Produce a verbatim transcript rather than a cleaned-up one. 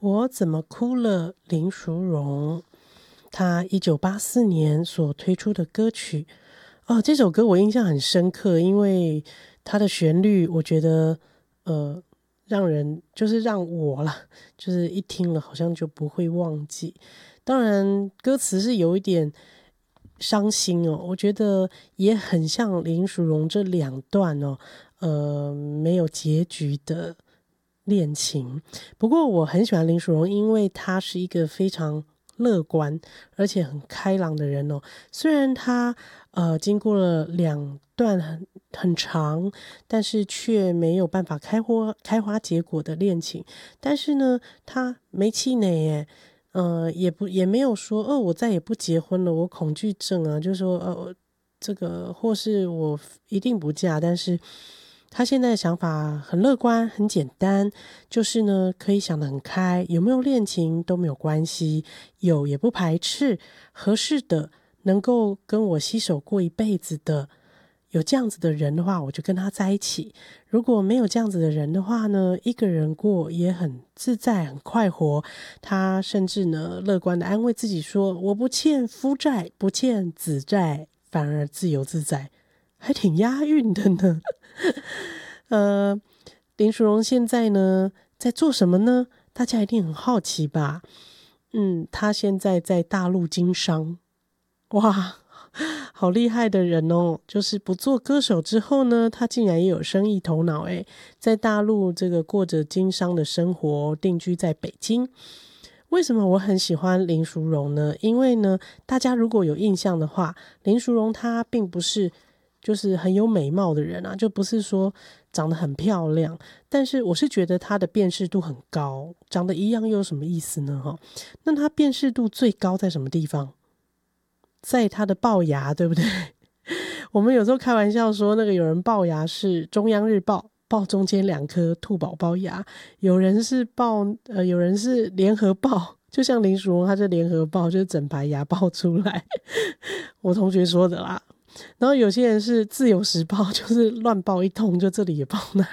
我怎么哭了？林淑荣，她一九八四年所推出的歌曲哦，这首歌我印象很深刻，因为它的旋律，我觉得呃，让人就是让我啦，就是一听了好像就不会忘记。当然，歌词是有一点伤心哦，我觉得也很像林淑荣这两段哦，呃，没有结局的恋情。不过我很喜欢林淑荣，因为她是一个非常乐观而且很开朗的人哦。虽然她呃经过了两段很很长，但是却没有办法开花开花结果的恋情，但是呢，她没气馁耶。呃，也不也没有说哦，我再也不结婚了，我恐惧症啊，就说呃，这个或是我一定不嫁，但是他现在的想法很乐观，很简单，就是呢，可以想得很开，有没有恋情都没有关系，有也不排斥，合适的，能够跟我携手过一辈子的。有这样子的人的话，我就跟他在一起。如果没有这样子的人的话呢，一个人过也很自在、很快活。他甚至呢，乐观的安慰自己说：“我不欠夫债，不欠子债，反而自由自在。”还挺押韵的呢。呃，林淑荣现在呢在做什么呢？大家一定很好奇吧？嗯，他现在在大陆经商，哇！好厉害的人哦！就是不做歌手之后呢，他竟然也有生意头脑诶，在大陆这个过着经商的生活，定居在北京。为什么我很喜欢林淑荣呢？因为呢，大家如果有印象的话，林淑荣她并不是就是很有美貌的人啊，就不是说长得很漂亮，但是我是觉得她的辨识度很高。长得一样又有什么意思呢？哈，那她辨识度最高在什么地方？在他的龅牙，对不对？我们有时候开玩笑说，那个有人龅牙是中央日报，报中间两颗兔宝宝牙；有人是报，呃，有人是联合报，就像林淑荣，他是联合报，就是整排牙爆出来。我同学说的啦。然后有些人是自由时报，就是乱报一通，就这里也报那